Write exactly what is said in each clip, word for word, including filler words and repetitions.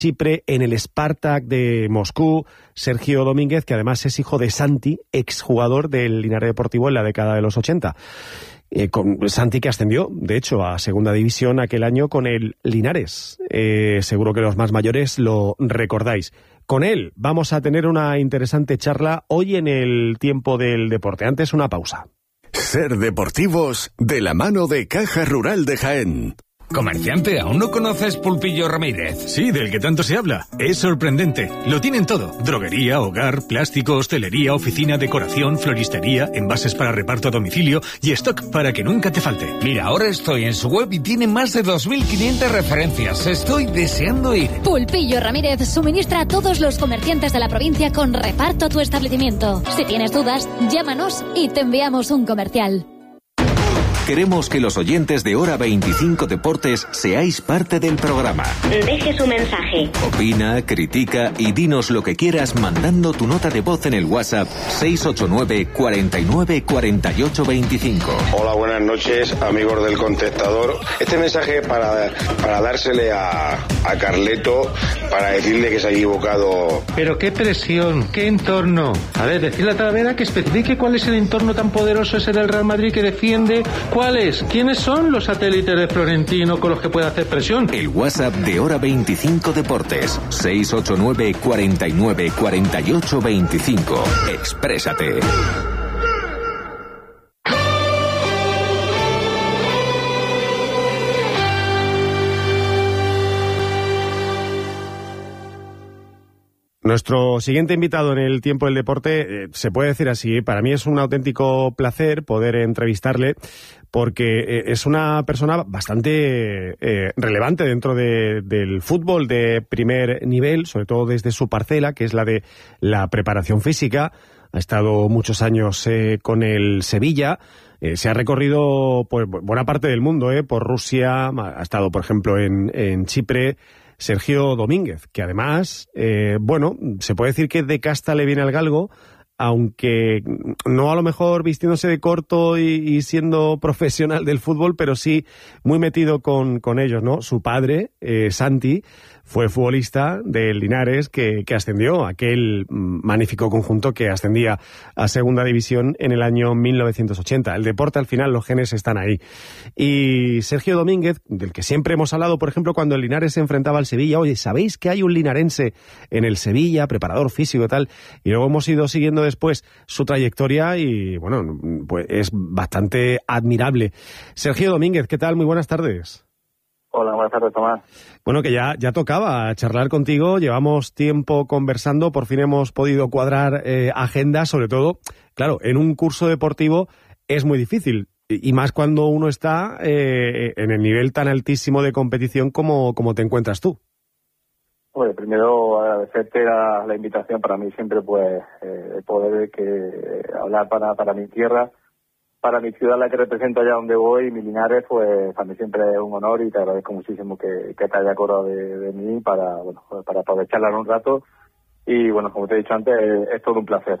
Chipre, en el Spartak de Moscú. Sergio Domínguez, que además es hijo de Santi, exjugador del Linares Deportivo en la década de los ochenta. Eh, con Santi, que ascendió, de hecho, a segunda división aquel año con el Linares. Eh, seguro que los más mayores lo recordáis. Con él vamos a tener una interesante charla hoy en el Tiempo del Deporte. Antes, una pausa. Ser deportivos de la mano de Caja Rural de Jaén. Comerciante, ¿aún no conoces Pulpillo Ramírez? Sí, del que tanto se habla. Es sorprendente. Lo tienen todo. Droguería, hogar, plástico, hostelería, oficina, decoración, floristería, envases para reparto a domicilio y stock para que nunca te falte. Mira, ahora estoy en su web y tiene más de dos mil quinientas referencias. Estoy deseando ir. Pulpillo Ramírez suministra a todos los comerciantes de la provincia con reparto a tu establecimiento. Si tienes dudas, llámanos y te enviamos un comercial. Queremos que los oyentes de Hora veinticinco Deportes seáis parte del programa. Deje su mensaje. Opina, critica y dinos lo que quieras mandando tu nota de voz en el WhatsApp seis ocho nueve, cuarenta y nueve, cuarenta y ocho veinticinco. Hola, buenas noches, amigos del contestador. Este mensaje para, para dársele a, a Carleto, para decirle que se ha equivocado. Pero qué presión, qué entorno. A ver, decirle a Talavera que especifique cuál es el entorno tan poderoso ese del Real Madrid que defiende. ¿Cuáles? ¿Quiénes son los satélites de Florentino con los que puede hacer presión? El WhatsApp de Hora veinticinco Deportes, seis ocho nueve, cuarenta y nueve, cuarenta y ocho veinticinco. Exprésate. Nuestro siguiente invitado en el Tiempo del Deporte, eh, se puede decir así, para mí es un auténtico placer poder entrevistarle, porque eh, es una persona bastante eh, relevante dentro de, del fútbol de primer nivel, sobre todo desde su parcela, que es la de la preparación física. Ha estado muchos años eh, con el Sevilla, eh, se ha recorrido pues, buena parte del mundo, eh, por Rusia, ha estado, por ejemplo, en, en Chipre. Sergio Domínguez, que además, eh, bueno, se puede decir que de casta le viene al galgo, aunque no a lo mejor vistiéndose de corto y, y siendo profesional del fútbol, pero sí muy metido con, con ellos, ¿no? Su padre, eh, Santi, fue futbolista del Linares que, que ascendió, aquel magnífico conjunto que ascendía a segunda división en el año mil novecientos ochenta. El deporte, al final, los genes están ahí. Y Sergio Domínguez, del que siempre hemos hablado, por ejemplo, cuando el Linares se enfrentaba al Sevilla, oye, ¿sabéis que hay un linarense en el Sevilla, preparador físico y tal? Y luego hemos ido siguiendo después su trayectoria y, bueno, pues es bastante admirable. Sergio Domínguez, ¿qué tal? Muy buenas tardes. Hola, buenas tardes, Tomás. Bueno, que ya, ya tocaba charlar contigo, llevamos tiempo conversando, por fin hemos podido cuadrar eh, agendas, sobre todo, claro, en un curso deportivo es muy difícil, y más cuando uno está eh, en el nivel tan altísimo de competición como, como te encuentras tú. Bueno, primero agradecerte la, la invitación. Para mí siempre pues eh, poder que eh, hablar para, para mi tierra, para mi ciudad, la que represento allá donde voy, mi Linares, pues para mí siempre es un honor y te agradezco muchísimo que, que te haya acordado de, de mí para, bueno, para poder charlar un rato. Y bueno, como te he dicho antes, es, es todo un placer.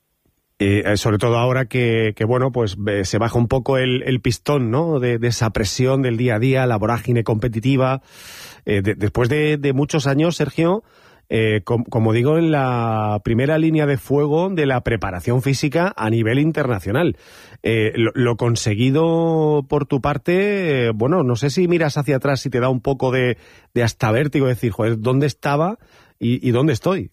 Eh, sobre todo ahora que, que bueno, pues eh, se baja un poco el, el pistón, ¿no? De, de esa presión del día a día, la vorágine competitiva. Eh, de, después de, de muchos años, Sergio, eh, com, como digo, en la primera línea de fuego de la preparación física a nivel internacional. Eh, lo, lo conseguido por tu parte, eh, bueno, no sé si miras hacia atrás y te da un poco de, de hasta vértigo, decir, joder, ¿dónde estaba y, y dónde estoy?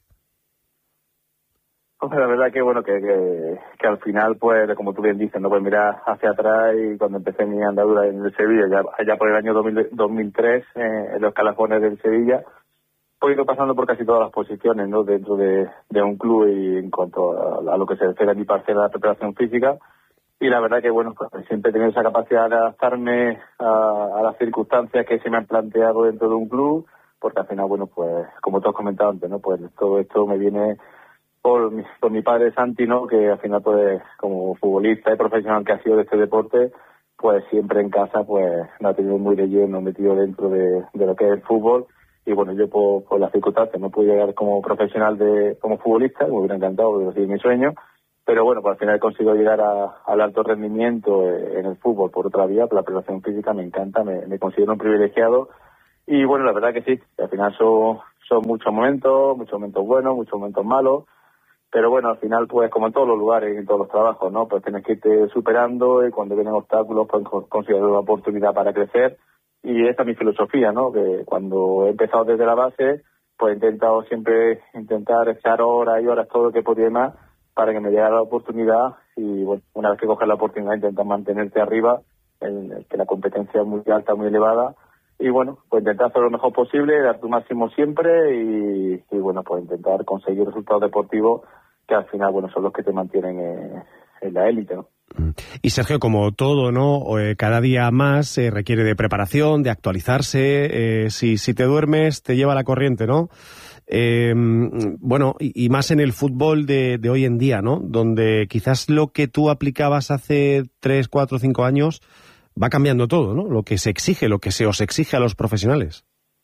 Pues la verdad que bueno, que, que, que al final, pues, como tú bien dices, no pues mirar hacia atrás, y cuando empecé mi andadura en el Sevilla, ya allá por el año dos mil tres, eh, en los escalafones del Sevilla, he ido pasando por casi todas las posiciones, ¿no?, dentro de, de un club, y en cuanto a, a lo que se refiere a mi parcela de preparación física. Y la verdad que, bueno, pues siempre he tenido esa capacidad de adaptarme a, a las circunstancias que se me han planteado dentro de un club, porque al final, bueno, pues, como tú has comentado antes, ¿no?, pues todo esto me viene por mi, por mi padre Santi, ¿no?, que al final, pues, como futbolista y profesional que ha sido de este deporte, pues siempre en casa, pues, me ha tenido muy de lleno, metido dentro de, de lo que es el fútbol. Y bueno, yo por, por las circunstancias no pude llegar como profesional, de como futbolista, me hubiera encantado, porque ha sido mi sueño, pero bueno, pues al final he conseguido llegar a, al alto rendimiento en el fútbol por otra vía, por la preparación física. Me encanta, me, me considero un privilegiado, Y bueno, la verdad que sí, que al final son, son muchos momentos, muchos momentos buenos, muchos momentos malos, pero bueno, al final pues como en todos los lugares y en todos los trabajos, ¿no? Pues tienes que irte superando y cuando vienen obstáculos pues considerar una oportunidad para crecer, y esta es mi filosofía, ¿no? Que cuando he empezado desde la base, pues he intentado siempre intentar echar horas y horas todo lo que podía más para que me llegara la oportunidad, y bueno, una vez que coges la oportunidad intentar mantenerte arriba, en, que la competencia es muy alta, muy elevada. Y bueno, pues intentar hacer lo mejor posible, dar tu máximo siempre y, y bueno, pues intentar conseguir resultados deportivos que al final, bueno, son los que te mantienen en, en la élite, ¿no? Y Sergio, como todo, ¿no? Eh, cada día más se eh, requiere de preparación, de actualizarse. Eh, si, si te duermes, te lleva la corriente, ¿no? Eh, bueno, y, y más en el fútbol de, de hoy en día, ¿no? Donde quizás lo que tú aplicabas hace tres, cuatro, cinco años va cambiando todo, ¿no? Lo que se exige, lo que se os exige a los profesionales.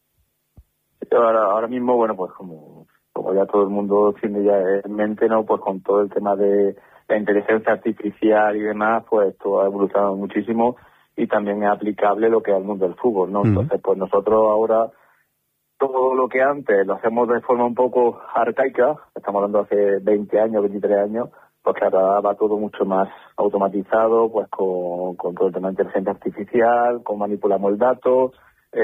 Ahora, ahora mismo, bueno, pues como, como ya todo el mundo tiene ya en mente, ¿no? Pues con todo el tema de la inteligencia artificial y demás, pues esto ha evolucionado muchísimo y también es aplicable lo que es el mundo del fútbol, ¿no? Uh-huh. Entonces, pues nosotros ahora todo lo que antes lo hacemos de forma un poco arcaica, estamos hablando de hace veinte años, veintitrés años, pues claro, va todo mucho más automatizado, pues con, con todo el tema de inteligencia artificial, con manipulamos el dato,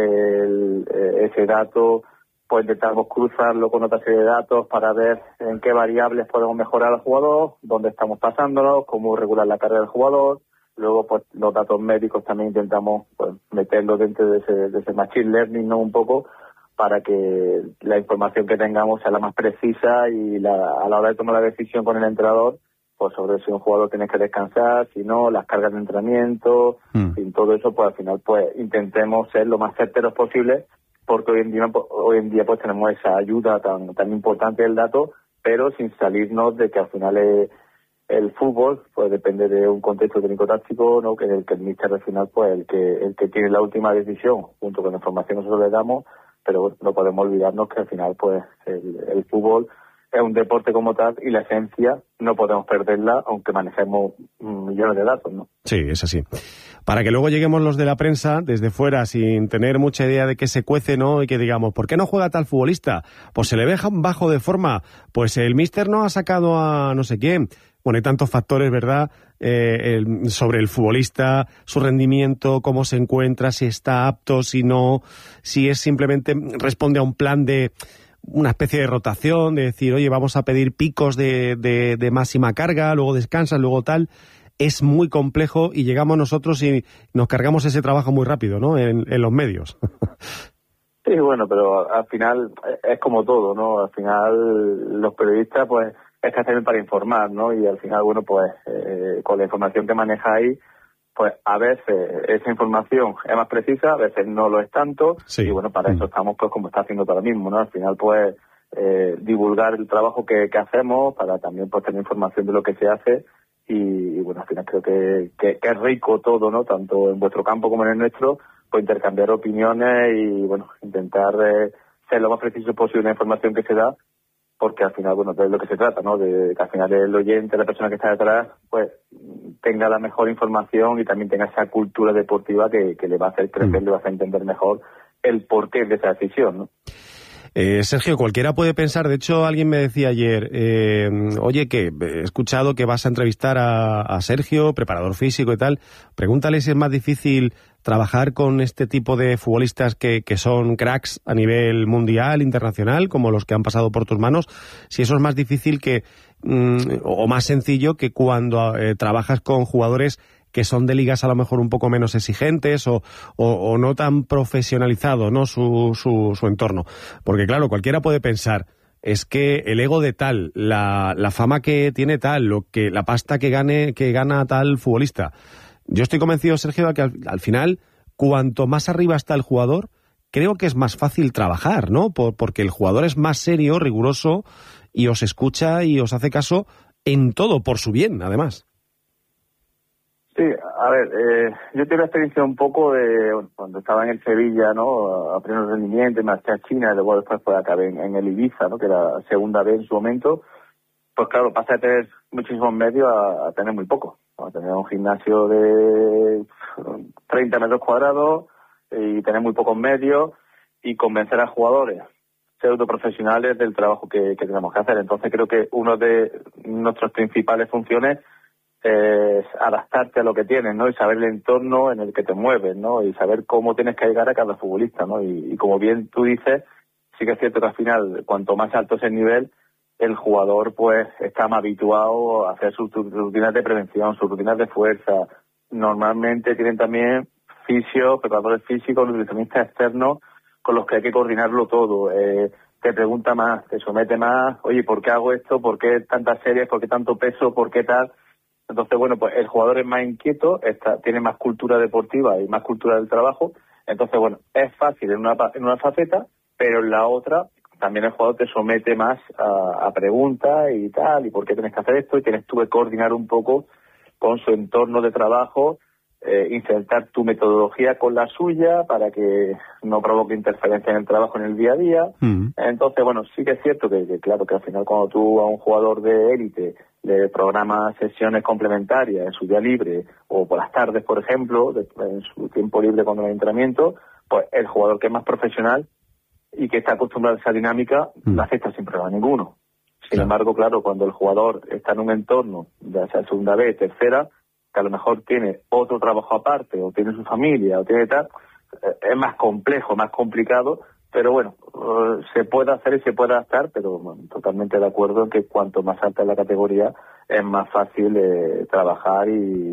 el, ese dato pues intentamos cruzarlo con otra serie de datos para ver en qué variables podemos mejorar al jugador, dónde estamos pasándonos, cómo regular la carrera del jugador. Luego, pues los datos médicos también intentamos pues meterlos dentro de ese, de ese machine learning, ¿no? Un poco, para que la información que tengamos sea la más precisa y la, a la hora de tomar la decisión con el entrenador, pues sobre si un jugador tiene que descansar, si no, las cargas de entrenamiento, mm. sin todo eso, pues al final pues intentemos ser lo más certeros posible, porque hoy en día hoy en día pues tenemos esa ayuda tan tan importante del dato, pero sin salirnos de que al final es, el fútbol pues depende de un contexto técnico-táctico, ¿no? Que el que el míster al final pues el que el que tiene la última decisión, junto con la información que nosotros le damos, pero bueno, no podemos olvidarnos que al final pues el, el fútbol es un deporte como tal y la esencia no podemos perderla aunque manejemos millones de datos, ¿no? Sí, es así. Para que luego lleguemos los de la prensa desde fuera sin tener mucha idea de qué se cuece, ¿no? Y que digamos, ¿por qué no juega tal futbolista? Pues se le ve bajo de forma, pues el míster no ha sacado a no sé quién. Bueno, hay tantos factores, ¿verdad? Eh, el, sobre el futbolista, su rendimiento, cómo se encuentra, si está apto, si no, si es simplemente responde a un plan de una especie de rotación, de decir, oye, vamos a pedir picos de, de, de máxima carga, luego descansa, luego tal. Es muy complejo y llegamos nosotros y nos cargamos ese trabajo muy rápido, ¿no? En, en los medios. Sí, bueno, pero al final es como todo, ¿no? Al final los periodistas, pues, es que hacen para informar, ¿no? Y al final, bueno, pues, eh, con la información que manejáis, pues a veces esa información es más precisa, a veces no lo es tanto, sí. Y bueno, para eso estamos, pues, como está haciendo ahora mismo, ¿no? Al final, pues, eh, divulgar el trabajo que, que hacemos para también, pues, tener información de lo que se hace. Y, y bueno, al final creo que, que, que es rico todo, ¿no? Tanto en vuestro campo como en el nuestro, pues intercambiar opiniones y, bueno, intentar eh, ser lo más preciso posible la información que se da, porque al final, bueno, de lo que se trata, ¿no? De que al final el oyente, la persona que está detrás, pues tenga la mejor información y también tenga esa cultura deportiva que, que le va a hacer crecer, mm. le va a hacer entender mejor el porqué de esa decisión, ¿no? Eh, Sergio, cualquiera puede pensar, de hecho alguien me decía ayer, eh, oye, que he escuchado que vas a entrevistar a, a Sergio, preparador físico y tal, pregúntale si es más difícil trabajar con este tipo de futbolistas que, que son cracks a nivel mundial, internacional, como los que han pasado por tus manos, si eso es más difícil que mm, o más sencillo que cuando eh, trabajas con jugadores que son de ligas a lo mejor un poco menos exigentes o, o, o no tan profesionalizado, ¿no? Su, su, su entorno. Porque claro, cualquiera puede pensar, es que el ego de tal, la, la fama que tiene tal, lo que la pasta que gane que gana tal futbolista. Yo estoy convencido, Sergio, de que al, al final, cuanto más arriba está el jugador, creo que es más fácil trabajar, ¿no? Por, porque el jugador es más serio, riguroso, y os escucha y os hace caso en todo, por su bien, además. Sí, a ver, eh, yo tengo la experiencia un poco de bueno, cuando estaba en el Sevilla, ¿no? A pleno rendimiento, me marché a China y luego después pues acabé en, en el Ibiza, ¿no? Que era segunda vez en su momento. Pues claro, pasé de tener muchísimos medios a, a tener muy poco. A tener un gimnasio de treinta metros cuadrados y tener muy pocos medios. y convencer a jugadores pseudo profesionales del trabajo que, que tenemos que hacer. Entonces creo que una de nuestras principales funciones es adaptarte a lo que tienes, ¿no? Y saber el entorno en el que te mueves, ¿no? Y saber cómo tienes que llegar a cada futbolista, ¿no? Y, y como bien tú dices, sí que es cierto que al final, cuanto más alto es el nivel, el jugador pues está más habituado a hacer sus, sus rutinas de prevención, sus rutinas de fuerza. Normalmente tienen también fisios, preparadores físicos, nutricionistas externos con los que hay que coordinarlo todo. Eh, te pregunta más, te somete más, oye, ¿por qué hago esto? ¿Por qué tantas series? ¿Por qué tanto peso? ¿Por qué tal? Entonces, bueno, pues el jugador es más inquieto, está, tiene más cultura deportiva y más cultura del trabajo. Entonces, bueno, es fácil en una, en una faceta, pero en la otra también el jugador te somete más a, a preguntas y tal, y por qué tienes que hacer esto, y tienes tú que coordinar un poco con su entorno de trabajo, eh, insertar tu metodología con la suya para que no provoque interferencia en el trabajo en el día a día. Mm. Entonces, bueno, sí que es cierto que, que, claro, que al final cuando tú a un jugador de élite le programas sesiones complementarias en su día libre o por las tardes, por ejemplo, de, en su tiempo libre cuando hay entrenamiento, pues el jugador que es más profesional y que está acostumbrado a esa dinámica, mm. la acepta sin problema ninguno. Sin claro. embargo, claro, cuando el jugador está en un entorno, ya sea segunda B, tercera, que a lo mejor tiene otro trabajo aparte, o tiene su familia, o tiene tal, es más complejo, más complicado, pero bueno, uh, se puede hacer y se puede adaptar, pero bueno, totalmente de acuerdo en que cuanto más alta es la categoría, es más fácil eh, trabajar y,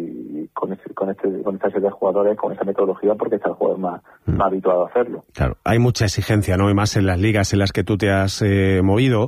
y con, este, con, este, con esta serie de jugadores, con esa metodología, porque está el jugador más, mm. más habituado a hacerlo. Claro, hay mucha exigencia, ¿no? Y más en las ligas en las que tú te has eh, movido.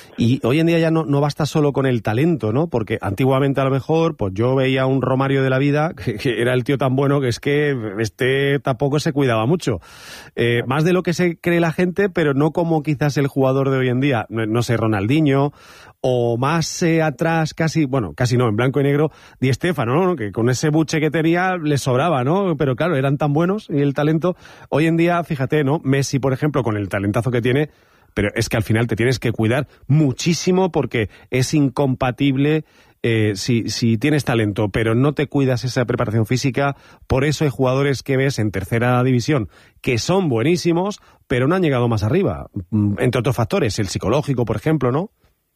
Y hoy en día ya no, no basta solo con el talento, ¿no? Porque antiguamente a lo mejor, pues yo veía un Romario de la vida, que, que era el tío tan bueno que es que este tampoco se cuidaba mucho. Eh, más de lo que se cree la gente, pero no como quizás el jugador de hoy en día, no, no sé, Ronaldinho, o más eh, atrás, casi, bueno, casi no, en blanco y negro, Di Stéfano, ¿no? Que con ese buche que tenía le sobraba, ¿no? Pero claro, eran tan buenos y el talento. Hoy en día, fíjate, ¿no? Messi, por ejemplo, con el talentazo que tiene, pero es que al final te tienes que cuidar muchísimo porque es incompatible eh, si, si tienes talento, pero no te cuidas esa preparación física. Por eso hay jugadores que ves en tercera división que son buenísimos, pero no han llegado más arriba. Entre otros factores, el psicológico, por ejemplo, ¿no?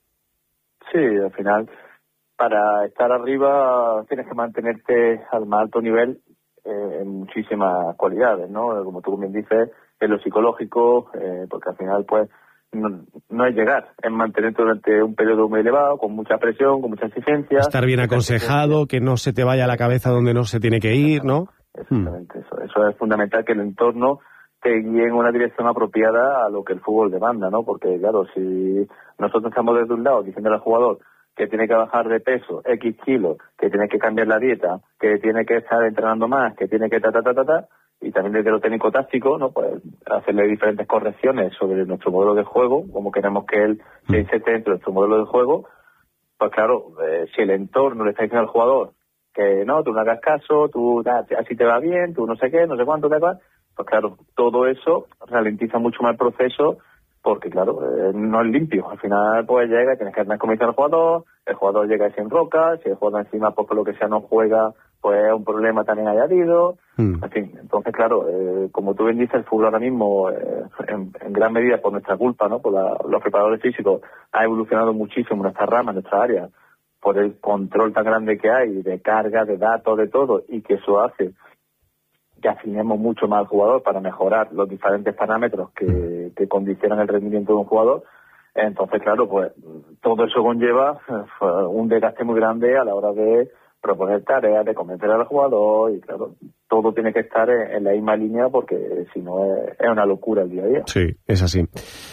Sí, al final, para estar arriba tienes que mantenerte al más alto nivel eh, en muchísimas cualidades, ¿no? Como tú bien dices, en lo psicológico, eh, porque al final, pues, no, no es llegar, es mantenerte durante un periodo muy elevado, con mucha presión, con mucha exigencia. Estar bien aconsejado, que no se te vaya a la cabeza donde no se tiene que ir, ¿no? Exactamente, hmm. eso, eso es fundamental, que el entorno te guíe en una dirección apropiada a lo que el fútbol demanda, ¿no? Porque, claro, si nosotros estamos desde un lado diciendo al jugador que tiene que bajar de peso X kilos, que tiene que cambiar la dieta, que tiene que estar entrenando más, que tiene que ta, ta, ta, ta, ta, y también desde lo técnico-táctico, ¿no? Pues hacerle diferentes correcciones sobre nuestro modelo de juego, como queremos que él se inserte dentro de nuestro modelo de juego. Pues claro, eh, si el entorno le está diciendo al jugador que no, tú no hagas caso, tú nah, así te va bien, tú no sé qué, no sé cuánto, te va, pues claro, todo eso ralentiza mucho más el proceso, porque claro, eh, no es limpio. Al final pues llega y tienes que tener comisión al jugador, el jugador llega y se enroca, si el jugador encima pues por lo que sea no juega, pues es un problema también añadido. Mm. En fin, entonces claro, eh, como tú bien dices, el fútbol ahora mismo, eh, en, en gran medida por nuestra culpa, ¿no? Por la, los preparadores físicos, ha evolucionado muchísimo en nuestra rama, en nuestra área, por el control tan grande que hay de carga, de datos, de todo, y que eso hace que afinemos mucho más al jugador para mejorar los diferentes parámetros que, que condicionan el rendimiento de un jugador. Entonces, claro, pues todo eso conlleva eh, un desgaste muy grande a la hora de proponer tareas, de convencer al jugador, y claro, todo tiene que estar en, en la misma línea, porque si no es, es una locura el día a día. Sí, es así.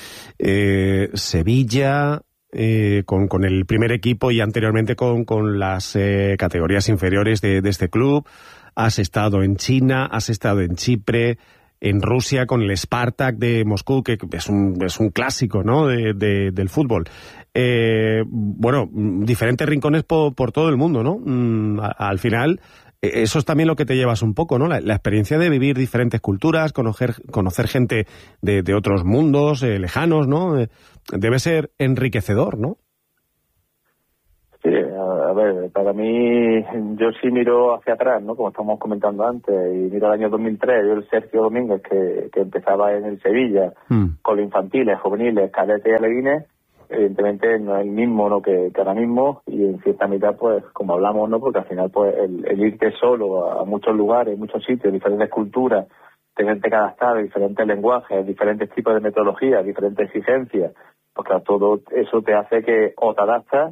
Eh, Sevilla, eh, con, con el primer equipo y anteriormente con, con las eh, categorías inferiores de, de este club. Has estado en China, has estado en Chipre, en Rusia con el Spartak de Moscú, que es un, es un clásico, ¿no? de, de, del fútbol. Eh, bueno, diferentes rincones por, por todo el mundo, ¿no? Mm, a, al final, eso es también lo que te llevas un poco, ¿no? La, la experiencia de vivir diferentes culturas, conocer, conocer gente de, de otros mundos eh, lejanos, ¿no? Eh, debe ser enriquecedor, ¿no? Sí, a ver, para mí, yo sí miro hacia atrás, ¿no? Como estamos comentando antes, y miro el año dos mil tres, yo el Sergio Domínguez, que, que empezaba en el Sevilla, mm. con los infantiles, juveniles, cadetes y alevines, evidentemente no es el mismo, ¿no? que, que ahora mismo, y en cierta mitad, pues, como hablamos, ¿no? Porque al final, pues, el, el irte solo a, a muchos lugares, muchos sitios, diferentes culturas, tenerte que adaptar, diferentes lenguajes, diferentes tipos de metodologías, diferentes exigencias, pues claro, todo eso te hace que o te adaptas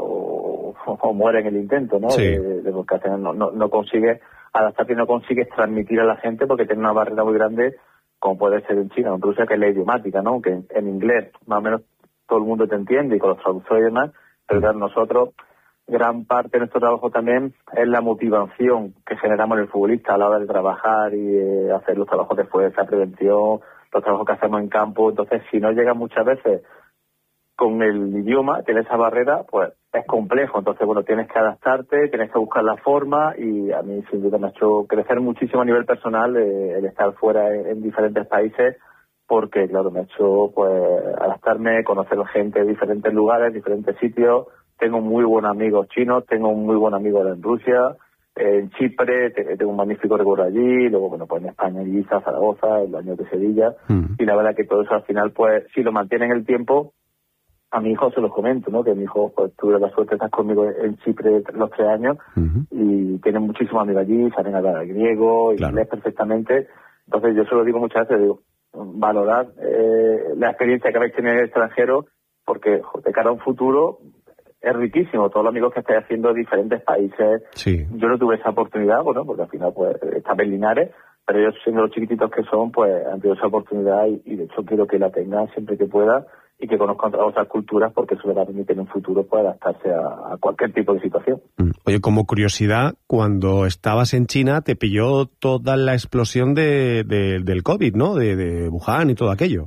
o, o muere en el intento, ¿no? Sí. De, de, porque al final no, no, no consigues adaptarte, no consigues transmitir a la gente porque tiene una barrera muy grande, como puede ser en China o en Rusia, que es la idiomática, ¿no? Que en, en inglés más o menos todo el mundo te entiende y con los traductores y demás, pero claro, nosotros, gran parte de nuestro trabajo también es la motivación que generamos en el futbolista a la hora de trabajar y eh, hacer los trabajos de fuerza, prevención, los trabajos que hacemos en campo. Entonces, si no llega muchas veces con el idioma, tienes esa barrera, pues es complejo. Entonces, bueno, tienes que adaptarte, tienes que buscar la forma, y a mí sin duda me ha hecho crecer muchísimo a nivel personal eh, el estar fuera en, en diferentes países, porque, claro, me ha hecho pues adaptarme, conocer gente de diferentes lugares, diferentes sitios. Tengo muy buenos amigos chinos, tengo un muy buen amigo en Rusia, en Chipre, tengo un magnífico recuerdo allí, luego, bueno, pues en España, en Ibiza, Zaragoza, el año de Sevilla, mm. y la verdad que todo eso al final, pues, si lo mantiene en el tiempo, a mi hijo se los comento, ¿no? Que mi hijo, pues, tuve la suerte de estar conmigo en Chipre los tres años, uh-huh. y tienen muchísimos amigos allí, saben hablar griego, claro. inglés perfectamente. Entonces yo se lo digo muchas veces, digo, valorar eh, la experiencia que habéis tenido en el extranjero, porque jo, de cara a un futuro es riquísimo. Todos los amigos que estáis haciendo de diferentes países, sí. yo no tuve esa oportunidad, bueno, porque al final pues está en Linares, pero ellos, siendo los chiquititos que son, pues han tenido esa oportunidad, y, y de hecho quiero que la tengan siempre que pueda, y que conozcan otras culturas, porque eso le va a permitir en un futuro pues adaptarse a, a cualquier tipo de situación. Oye, como curiosidad, cuando estabas en China te pilló toda la explosión de, de, del COVID, ¿no? De, de Wuhan y todo aquello.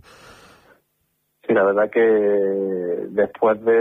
Sí, la verdad que después de,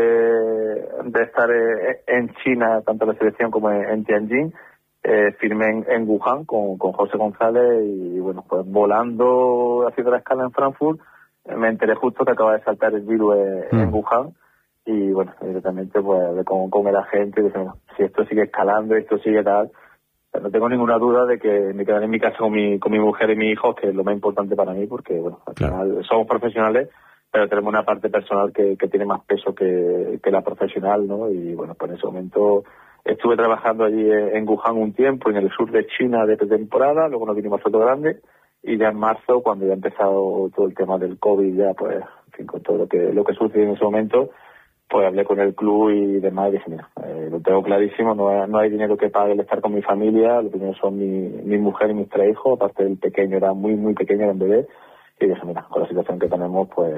de estar en China, tanto en la selección como en, en Tianjin, eh, firmé en, en Wuhan con, con José González, y bueno, pues volando, haciendo la escala en Frankfurt, me enteré justo que acaba de saltar el virus en, mm. en Wuhan, y bueno, directamente pues con, con el agente, y dije, bueno, si esto sigue escalando, esto sigue tal, no tengo ninguna duda de que me quedaré en mi casa con mi, con mi mujer y mi hijo, que es lo más importante para mí, porque bueno, al claro. final somos profesionales, pero tenemos una parte personal que, que tiene más peso que, que la profesional, ¿no? Y bueno, pues en ese momento estuve trabajando allí en Wuhan un tiempo, en el sur de China de pretemporada, luego nos vinimos a Soto Grande, y ya en marzo, cuando ya ha empezado todo el tema del COVID, ya pues, en fin, con todo lo que lo que sucedió en ese momento, pues hablé con el club y demás, y dije, mira, eh, lo tengo clarísimo, no hay, no hay dinero que pague el estar con mi familia, lo primero son mi, mi mujer y mis tres hijos, aparte del pequeño, era muy, muy pequeño, era un bebé, y dije, mira, con la situación que tenemos, pues,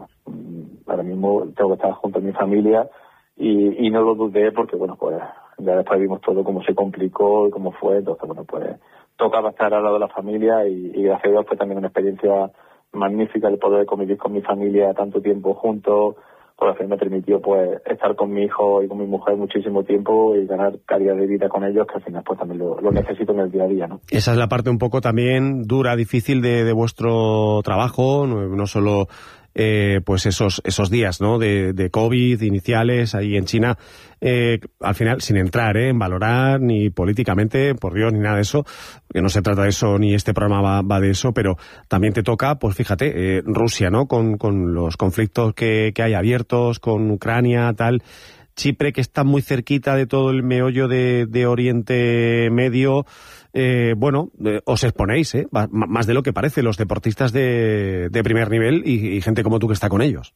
ahora mismo tengo que estar junto a mi familia, y, y no lo dudé, porque, bueno, pues, ya después vimos todo cómo se complicó y cómo fue, entonces, bueno, pues, tocaba estar al lado de la familia, y, y gracias a Dios fue también una experiencia magnífica el poder convivir con mi familia tanto tiempo juntos, pues al final me permitió pues estar con mi hijo y con mi mujer muchísimo tiempo y ganar calidad de vida con ellos, que al final pues también lo, lo necesito en el día a día, ¿no? Esa es la parte un poco también dura, difícil de, de vuestro trabajo, no, no solo eh, pues esos esos días, ¿no? De, de COVID iniciales ahí en China, eh, al final sin entrar ¿eh? en valorar ni políticamente, por Dios, ni nada de eso, que no se trata de eso, ni este programa va, va de eso, pero también te toca, pues fíjate, eh, Rusia, ¿no? Con, con los conflictos que, que hay abiertos, con Ucrania, tal, Chipre, que está muy cerquita de todo el meollo de, de Oriente Medio. Eh, bueno, eh, os exponéis, ¿eh? más de lo que parece, los deportistas de, de primer nivel y, y gente como tú que está con ellos.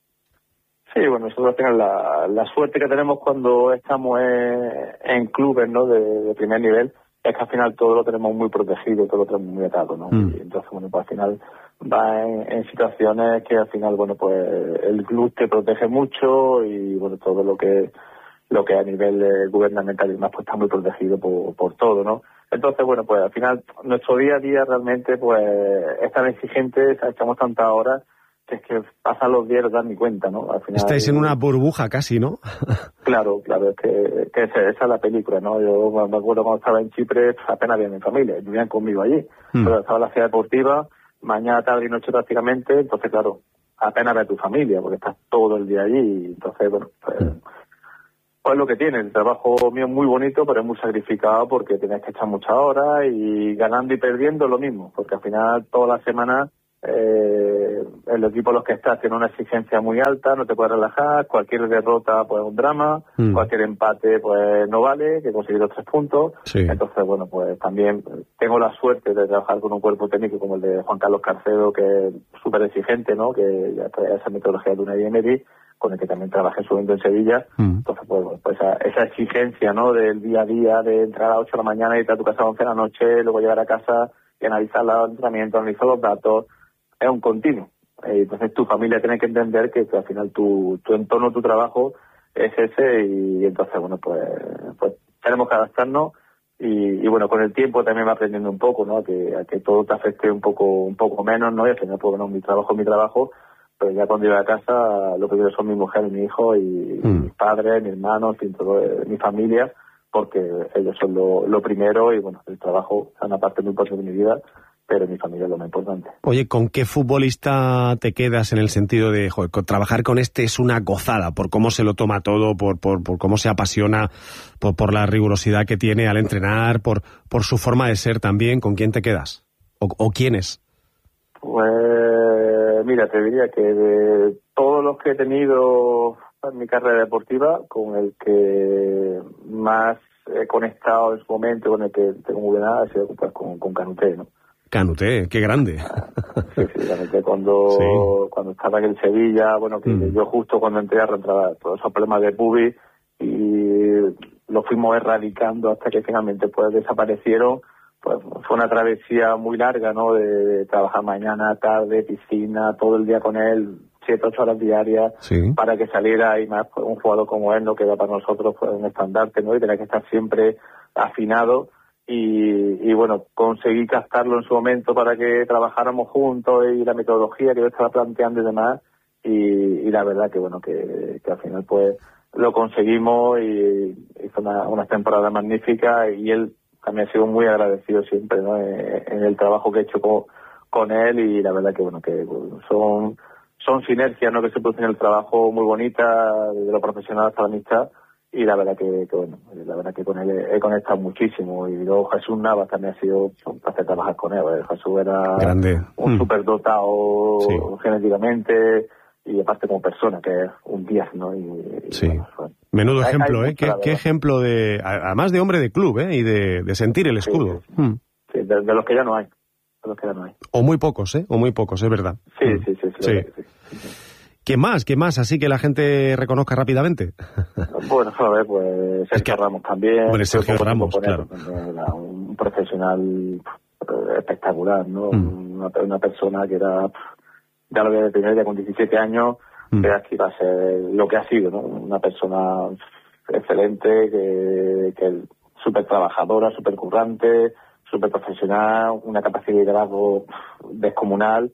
Sí, bueno, nosotros tenemos la, la suerte que tenemos cuando estamos en, en clubes, ¿no? de, de primer nivel, es que al final todo lo tenemos muy protegido, todo lo tenemos muy atado, ¿no? Mm. Y entonces, bueno, pues al final va en, en situaciones que al final, bueno, pues el club te protege mucho y, bueno, todo lo que lo que a nivel eh, gubernamental y demás, pues está muy protegido por, por todo, ¿no? Entonces, bueno, pues al final nuestro día a día realmente pues es tan exigente, echamos tantas horas, que es que pasan los días y no dan ni cuenta, ¿no? Al final, estáis en una burbuja casi, ¿no? Claro, claro, es que, que esa, esa es la película, ¿no? Yo me acuerdo cuando estaba en Chipre, apenas había mi familia, vivían conmigo allí, mm. pero estaba en la ciudad deportiva, mañana, tarde y noche prácticamente, entonces claro, apenas ve a tu familia, porque estás todo el día allí, y entonces, bueno, pues... Mm. pues lo que tiene. El trabajo mío es muy bonito, pero es muy sacrificado porque tienes que echar muchas horas y ganando y perdiendo lo mismo, porque al final toda la semana eh, el equipo en los que estás tiene una exigencia muy alta, no te puedes relajar, cualquier derrota pues es un drama, mm. cualquier empate pues no vale, que conseguir los tres puntos. Sí. Entonces, bueno, pues también tengo la suerte de trabajar con un cuerpo técnico como el de Juan Carlos Carcedo, que es súper exigente, ¿no? Que ya trae esa metodología de Unai Emery, con el que también trabajé en su momento en Sevilla. Mm. Entonces, pues, pues esa, esa exigencia, ¿no? Del día a día, de entrar a las ocho de la mañana y irte a tu casa a las once de la noche, luego llegar a casa y analizar los entrenamientos, analizar los datos, es un continuo. Eh, entonces tu familia tiene que entender que, que al final tu, tu entorno, tu trabajo es ese, y, y entonces, bueno, pues, pues tenemos que adaptarnos y, y bueno, con el tiempo también va aprendiendo un poco, ¿no? A que, a que todo te afecte un poco, un poco menos, ¿no? Y al final, pues bueno, mi trabajo es mi trabajo, pero ya cuando llego a casa, lo que quiero son mi mujer y mi hijo y mm. mis padres, mis hermanos, y todo, eh, mi familia, porque ellos son lo, lo primero, y bueno, el trabajo es una parte muy importante de mi vida, pero mi familia es lo más importante. Oye, ¿con qué futbolista te quedas en el sentido de, joder, trabajar con este es una gozada, por cómo se lo toma todo, por, por, por cómo se apasiona, por, por la rigurosidad que tiene al entrenar, por, por su forma de ser también? ¿Con quién te quedas? ¿O, o quiénes? Pues, mira, te diría que de todos los que he tenido en mi carrera deportiva, con el que más he conectado en su momento, con el que tengo muy bien nada, ha sido pues, con, con Canuté, ¿no? Canuté, qué grande. Sí, sí, Canuté cuando, sí. cuando estaba en el Sevilla, bueno, que mm. yo justo cuando entré a reentrar todos esos problemas de pubis y lo fuimos erradicando hasta que finalmente pues desaparecieron. Pues fue una travesía muy larga, ¿no? De, de trabajar mañana, tarde, piscina, todo el día con él, siete, ocho horas diarias, sí. para que saliera, y más pues, un jugador como él, ¿no? Que era para nosotros pues, un estandarte, ¿no? Y tenía que estar siempre afinado. Y, y bueno, conseguí captarlo en su momento para que trabajáramos juntos y la metodología que yo estaba planteando y demás, y, y la verdad que bueno, que, que al final pues lo conseguimos y hizo una, una temporada magnífica, y él también ha sido muy agradecido siempre, ¿no? En, en el trabajo que he hecho con, con él, y la verdad que bueno, que son, son sinergias, ¿no? Que se producen en el trabajo muy bonitas, desde lo profesional hasta la amistad. Y la verdad que, que bueno, la verdad que con él he, he conectado muchísimo. Y luego Jesús Navas también ha sido un placer trabajar con él. Jesús era grande, un mm. superdotado sí. genéticamente, y aparte como persona, que es un diez, ¿no? Y, sí. Y, bueno, menudo hay, ejemplo, hay ¿eh? ¿Qué, qué ejemplo de, además de hombre de club, ¿eh? Y de, de sentir el escudo. Sí, sí. Mm. sí de, de los que ya no hay. De los que ya no hay. O muy pocos, ¿eh? O muy pocos, es verdad. Sí, mm. sí, sí. sí, sí. sí, sí, sí. ¿Qué más? ¿Qué más? Así que la gente reconozca rápidamente. Bueno, a ver, pues Sergio es que, Ramos también. Bueno, Sergio Ramos, poner, claro. Era un profesional espectacular, ¿no? Mm. Una, una persona que era, ya lo vi de primer día con diecisiete años, mm. que aquí va a ser lo que ha sido, ¿no? Una persona excelente, que, que súper trabajadora, súper currante, súper profesional, una capacidad de liderazgo descomunal.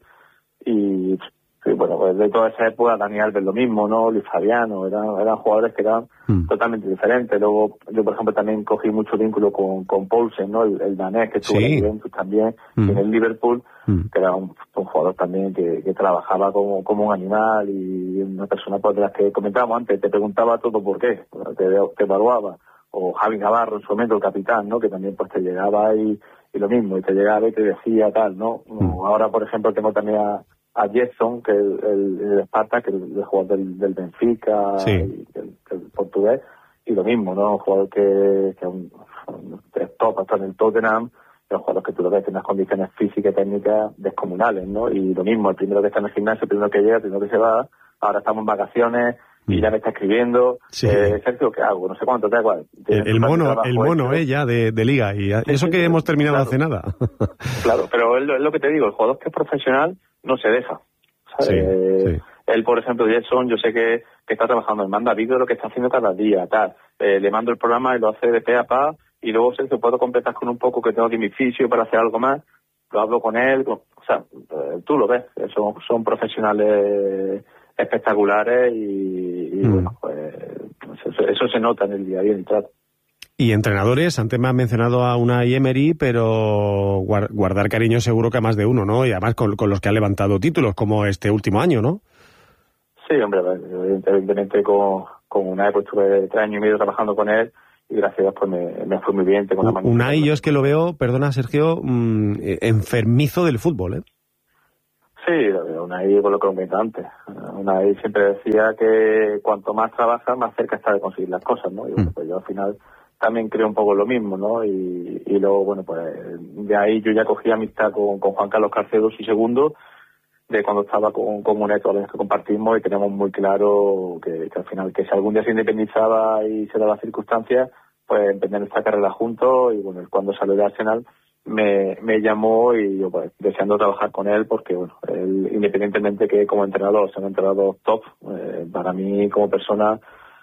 Y sí, bueno, pues de toda esa época, Dani Alves lo mismo, ¿no? Luis Fabiano, eran, eran jugadores que eran mm. totalmente diferentes. Luego, yo por ejemplo también cogí mucho vínculo con, con Poulsen, ¿no? El, el danés que estuvo sí. en el Juventus también, mm. en el Liverpool, mm. que era un, un jugador también que, que trabajaba como, como un animal, y una persona pues, de las que comentábamos antes, te preguntaba todo por qué, te, te evaluaba. O Javi Navarro en su momento, el capitán, ¿no? Que también pues te llegaba y, y lo mismo, y te llegaba y te decía tal, ¿no? Mm. Ahora, por ejemplo, tengo también a a Jetson, que es el, el, el Sparta, que es el, el jugador del, del Benfica, sí. y el, el portugués, y lo mismo, ¿no? Un jugador que, que un, un, es top, hasta en el Tottenham, los jugadores que tú lo ves en unas condiciones físicas y técnicas descomunales, ¿no? Y lo mismo, el primero que está en el gimnasio, el primero que llega, el primero que se va, ahora estamos en vacaciones, y ya me está escribiendo, sí. eh, Sergio, ¿qué hago? No sé cuánto, da igual. El, el mono, el mono, eh, ya, de, de liga, y sí, eso sí, que sí, hemos terminado claro. hace nada. Claro, pero es lo, es lo que te digo, el jugador que es profesional no se deja. Sí, eh, sí. Él, por ejemplo, Jetson, yo sé que, que está trabajando, me manda vídeo de lo que está haciendo cada día, tal. Eh, le mando el programa y lo hace de pe a pa, y luego Sergio, puedo completar con un poco que tengo aquí mi fisio para hacer algo más, lo hablo con él, con, o sea, eh, tú lo ves, son, son profesionales espectaculares, y, y mm. bueno, pues eso, eso se nota en el día a día, en el trato. Y entrenadores, antes me han mencionado a Unai Emery, pero guardar cariño seguro que a más de uno, ¿no? Y además con, con los que han levantado títulos, como este último año, ¿no? Sí, hombre, evidentemente con, con Unai pues estuve tres años y medio trabajando con él y gracias a Dios pues me, me fue muy bien. Tengo una Unai, yo es que lo veo, perdona Sergio, mmm, enfermizo del fútbol, ¿eh? Sí, Unai, por lo que comenté antes, Unai siempre decía que cuanto más trabaja, más cerca está de conseguir las cosas, ¿no? Y bueno, pues yo al final también creo un poco lo mismo, ¿no? Y, y luego, bueno, pues de ahí yo ya cogí amistad con, con Juan Carlos Carcedo, su segundo, de cuando estaba con, con Unai, todos los que compartimos, y tenemos muy claro que, que al final, que si algún día se independizaba y se daba circunstancias, pues emprender esta carrera juntos. Y bueno, cuando salió de Arsenal me, me llamó y yo pues deseando trabajar con él porque bueno, él, independientemente que como entrenador, sea un entrenador top, eh, para mí como persona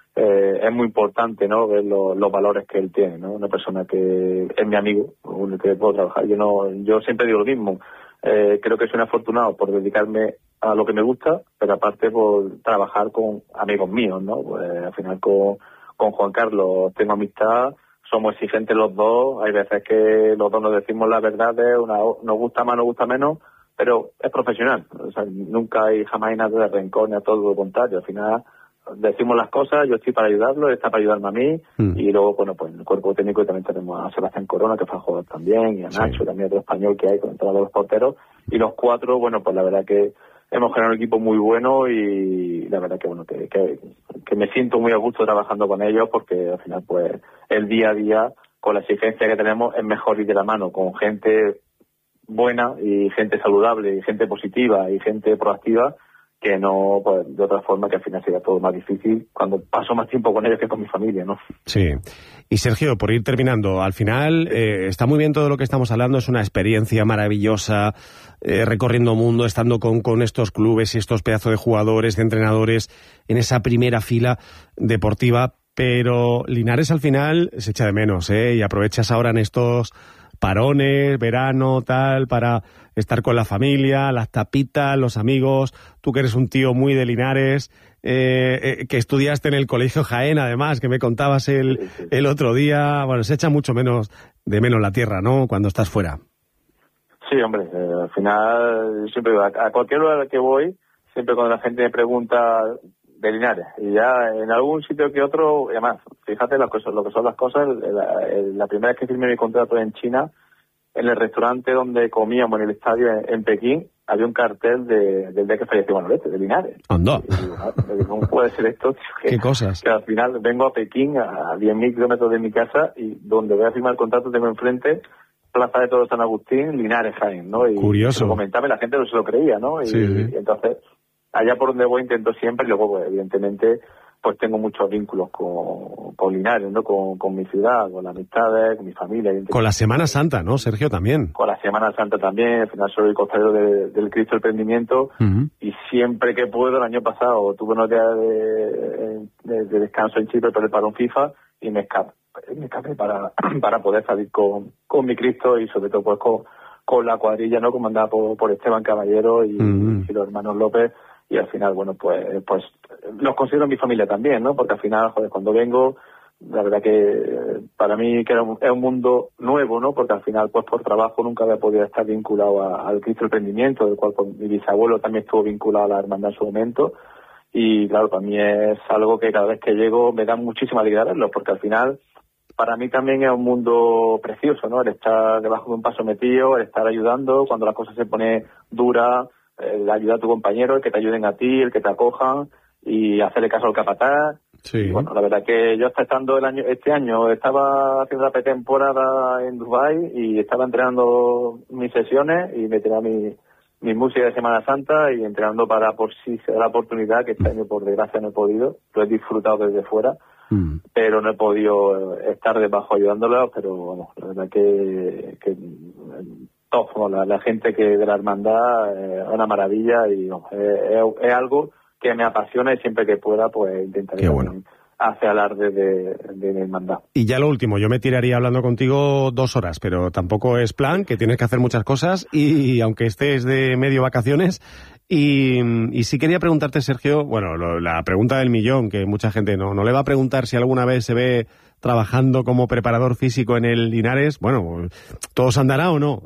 eh, es muy importante, ¿no? Ver lo, los valores que él tiene, ¿no? Una persona que es mi amigo, con el que puedo trabajar. Yo no, yo siempre digo lo mismo, eh, creo que soy un afortunado por dedicarme a lo que me gusta, pero aparte por trabajar con amigos míos, ¿no? Pues al final con, con Juan Carlos tengo amistad. Somos exigentes los dos, hay veces que los dos nos decimos la verdad, una, nos gusta más, nos gusta menos, pero es profesional, o sea, nunca hay jamás hay nada de rencor ni a todo lo contrario, al final decimos las cosas, yo estoy para ayudarlo, él está para ayudarme a mí, mm. y luego, bueno, pues en el cuerpo técnico también tenemos a Sebastián Corona, que fue a jugar también, y a Nacho, sí. También otro español que hay con todos los porteros, y los cuatro, bueno, pues la verdad que hemos generado un equipo muy bueno y la verdad que bueno que, que, que me siento muy a gusto trabajando con ellos porque al final pues el día a día con la exigencia que tenemos es mejor ir de la mano con gente buena y gente saludable y gente positiva y gente proactiva que no pues, de otra forma que al final sería todo más difícil cuando paso más tiempo con ellos que con mi familia, ¿no? Sí. Y Sergio, por ir terminando, al final eh, está muy bien todo lo que estamos hablando, es una experiencia maravillosa, eh, recorriendo mundo, estando con, con estos clubes y estos pedazos de jugadores, de entrenadores, en esa primera fila deportiva, pero Linares al final se echa de menos, ¿eh? Y aprovechas ahora en estos parones, verano, tal, para estar con la familia, las tapitas, los amigos, tú que eres un tío muy de Linares, eh, eh, que estudiaste en el Colegio Jaén, además, que me contabas el, sí, sí. el otro día, bueno, se echa mucho menos de menos la tierra, ¿no?, cuando estás fuera. Sí, hombre, eh, al final, siempre a, a cualquier lugar que voy, siempre cuando la gente me pregunta de Linares, y ya en algún sitio que otro, y además, fíjate lo que son, lo que son las cosas, la, la primera vez que firmé mi contrato en China, en el restaurante donde comíamos en el estadio en, en Pekín, había un cartel de, del día que falleció Manolete, de Linares. Anda. Y digo, ah, ¿cómo puede ser esto? Tío, que, ¿Qué cosas? Que al final vengo a Pekín, a diez mil kilómetros de mi casa, y donde voy a firmar el contrato tengo enfrente Plaza de Toros San Agustín, Linares, Jaén, ¿no? Y curioso. Lo comentaba y la gente no se lo creía, ¿no? Y, sí, sí. y entonces, allá por donde voy intento siempre, y luego, pues, evidentemente, pues tengo muchos vínculos con, con Linares, ¿no? Con, con mi ciudad, con las amistades, con mi familia. Con la Semana Santa, ¿no, Sergio, también? Con la Semana Santa también, al final soy costalero de, del Cristo del Prendimiento, uh-huh. Y siempre que puedo, el año pasado tuve unos días de, de, de descanso en Chipre por el parón FIFA y me escapé, me escapé para, para poder salir con, con mi Cristo y sobre todo pues con, con la cuadrilla, ¿no?, comandada por, por Esteban Caballero y, uh-huh. y los hermanos López. Y al final, bueno, pues pues los considero mi familia también, ¿no? Porque al final, joder, cuando vengo, la verdad que para mí que era un, es un mundo nuevo, ¿no? Porque al final, pues por trabajo nunca había podido estar vinculado a, al Cristo del Emprendimiento, del cual pues, mi bisabuelo también estuvo vinculado a la hermandad en su momento. Y claro, para mí es algo que cada vez que llego me da muchísima alegría verlo, porque al final, para mí también es un mundo precioso, ¿no? El estar debajo de un paso metido, el estar ayudando cuando la cosa se pone dura, el ayudar a tu compañero, el que te ayuden a ti, el que te acojan y hacerle caso al capataz. Sí. Y bueno, la verdad que yo hasta estando el año, este año estaba haciendo la pretemporada en Dubái y estaba entrenando mis sesiones y me tiraba mi, mi música de Semana Santa y entrenando para por si se da la oportunidad, que este año por desgracia no he podido, lo he disfrutado desde fuera, mm. pero no he podido estar debajo ayudándolos, pero bueno, la verdad que... que Top, la, la gente que de la hermandad eh, es una maravilla y no, eh, es, es algo que me apasiona y siempre que pueda pues intentaré bueno. hacer alarde de, de mi hermandad. Y ya lo último, yo me tiraría hablando contigo dos horas, pero tampoco es plan, que tienes que hacer muchas cosas y, y aunque estés de medio vacaciones. Y, y sí quería preguntarte, Sergio, bueno, lo, la pregunta del millón, que mucha gente no, no le va a preguntar si alguna vez se ve trabajando como preparador físico en el Linares. Bueno, ¿todos andará o no?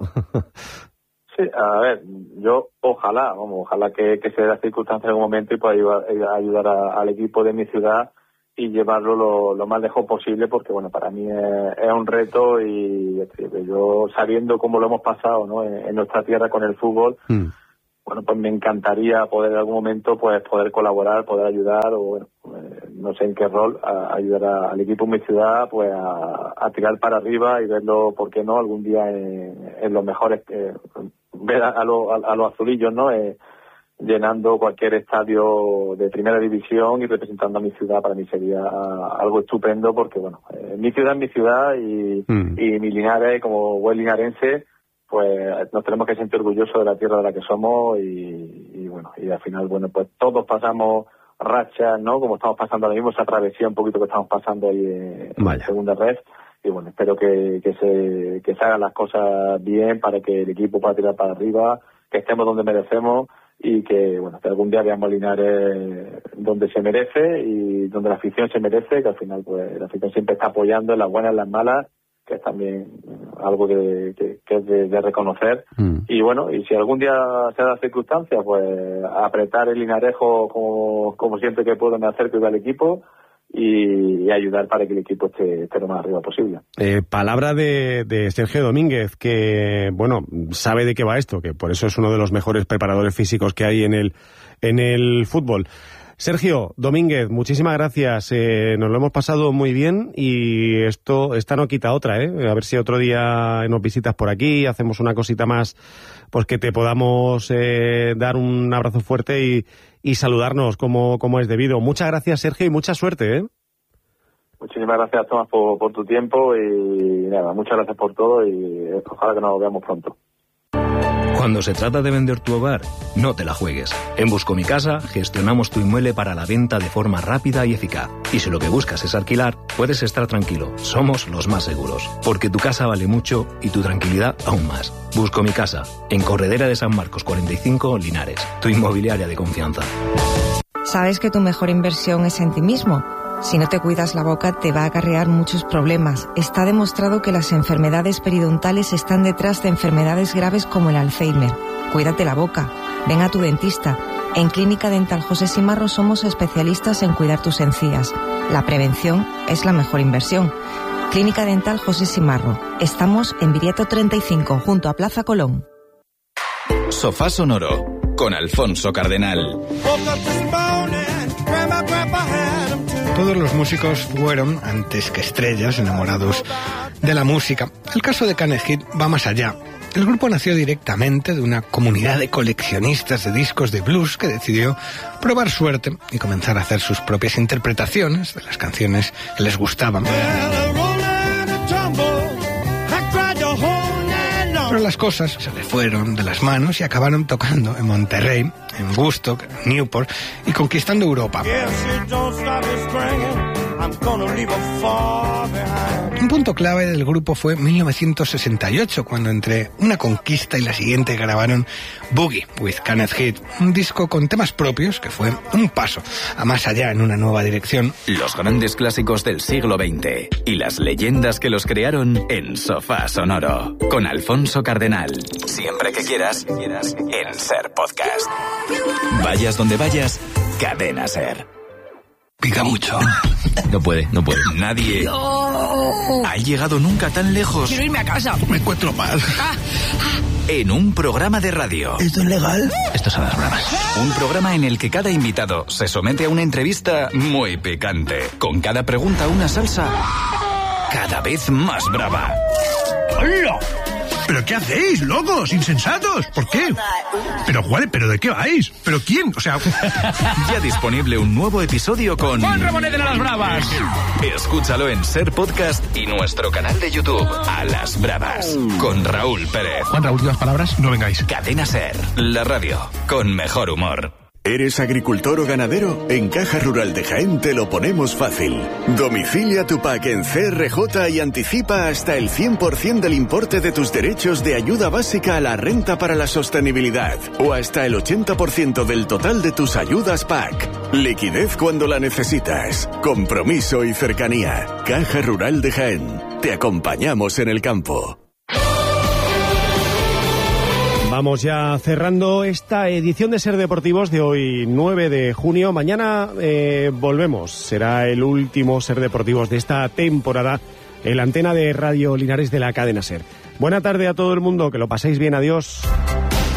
Sí, a ver, yo ojalá, vamos, ojalá que, que se dé la circunstancia en algún momento y pueda ayudar, ayudar a, al equipo de mi ciudad y llevarlo lo, lo más lejos posible, porque bueno, para mí es, es un reto, y yo, sabiendo cómo lo hemos pasado, ¿no?, en, en nuestra tierra con el fútbol, mm. bueno, pues me encantaría poder en algún momento pues poder colaborar, poder ayudar, o bueno, eh, no sé en qué rol, a ayudar a, al equipo en mi ciudad pues a, a tirar para arriba y verlo, ¿por qué no?, algún día en, en los mejores, eh, ver a, a, lo, a, a los azulillos, ¿no?, eh, llenando cualquier estadio de primera división y representando a mi ciudad. Para mí sería algo estupendo, porque bueno, eh, mi ciudad es mi ciudad, y, mm. y mi Linares, como buen linarense, pues nos tenemos que sentir orgullosos de la tierra de la que somos, y, y bueno, y al final, bueno, pues todos pasamos rachas, ¿no?, como estamos pasando ahora mismo, esa travesía un poquito que estamos pasando ahí en, en segunda red, y bueno, espero que, que se que se hagan las cosas bien para que el equipo pueda tirar para arriba, que estemos donde merecemos, y que bueno, que algún día veamos Linares donde se merece y donde la afición se merece, que al final pues la afición siempre está apoyando en las buenas, en las malas, que es también algo que, que, que es de, de reconocer. Mm. Y bueno, y si algún día se da circunstancia, pues apretar el linarejo como, como siempre que puedo, me acerco al equipo, y, y ayudar para que el equipo esté, esté lo más arriba posible. Eh, palabra de, de Sergio Domínguez, que bueno, sabe de qué va esto, que por eso es uno de los mejores preparadores físicos que hay en el, en el fútbol. Sergio Domínguez, muchísimas gracias, eh, nos lo hemos pasado muy bien, y esto esta no quita otra, ¿eh? A ver si otro día nos visitas por aquí, hacemos una cosita más, pues que te podamos eh, dar un abrazo fuerte y, y saludarnos como, como es debido. Muchas gracias, Sergio, y mucha suerte, ¿eh? Muchísimas gracias, Tomás, por, por tu tiempo, y nada, muchas gracias por todo, y ojalá que nos veamos pronto. Cuando se trata de vender tu hogar, no te la juegues. En Busco Mi Casa gestionamos tu inmueble para la venta de forma rápida y eficaz. Y si lo que buscas es alquilar, puedes estar tranquilo. Somos los más seguros. Porque tu casa vale mucho y tu tranquilidad aún más. Busco Mi Casa, en Corredera de San Marcos cuarenta y cinco, Linares. Tu inmobiliaria de confianza. ¿Sabes que tu mejor inversión es en ti mismo? Si no te cuidas la boca, te va a acarrear muchos problemas. Está demostrado que las enfermedades periodontales están detrás de enfermedades graves como el Alzheimer. Cuídate la boca. Ven a tu dentista. En Clínica Dental José Simarro somos especialistas en cuidar tus encías. La prevención es la mejor inversión. Clínica Dental José Simarro. Estamos en Viriato treinta y cinco, junto a Plaza Colón. Sofá Sonoro, con Alfonso Cardenal. Todos los músicos fueron, antes que estrellas, enamorados de la música. El caso de Kenneth Heath va más allá. El grupo nació directamente de una comunidad de coleccionistas de discos de blues que decidió probar suerte y comenzar a hacer sus propias interpretaciones de las canciones que les gustaban. Pero las cosas se le fueron de las manos y acabaron tocando en Monterrey, en Woodstock, en Newport y conquistando Europa. Un punto clave del grupo fue mil novecientos sesenta y ocho, cuando entre una conquista y la siguiente grabaron Boogie with Kenneth Heath, un disco con temas propios que fue un paso a más allá en una nueva dirección. Los grandes clásicos del siglo veinte y las leyendas que los crearon en Sofá Sonoro, con Alfonso Cardenal. Siempre que quieras, en Ser Podcast. Vayas donde vayas, Cadena Ser. Pica mucho. No puede, no puede. Nadie no. ha llegado nunca tan lejos. Quiero irme a casa. Me encuentro mal. Ah, ah. En un programa de radio. ¿Esto es legal? Esto es a las bravas. Un programa en el que cada invitado se somete a una entrevista muy picante. Con cada pregunta una salsa cada vez más brava. ¡Hola! ¿Pero qué hacéis, locos, insensatos? ¿Por qué? ¿Pero cuál? ¿Pero de qué vais? ¿Pero quién? O sea... Ya disponible un nuevo episodio con... ¡Juan Ramonet de las Bravas! Escúchalo en Ser Podcast y nuestro canal de YouTube, A las Bravas, con Raúl Pérez. Juan, últimas palabras, no vengáis. Cadena Ser, la radio con mejor humor. ¿Eres agricultor o ganadero? En Caja Rural de Jaén te lo ponemos fácil. Domicilia tu pack en C R J y anticipa hasta el cien por ciento del importe de tus derechos de ayuda básica a la renta para la sostenibilidad o hasta el ochenta por ciento del total de tus ayudas P A C. Liquidez cuando la necesitas. Compromiso y cercanía. Caja Rural de Jaén. Te acompañamos en el campo. Vamos ya cerrando esta edición de Ser Deportivos de hoy, nueve de junio. Mañana eh, volvemos. Será el último Ser Deportivos de esta temporada en la antena de Radio Linares de la cadena Ser. Buena tarde a todo el mundo, que lo paséis bien, adiós.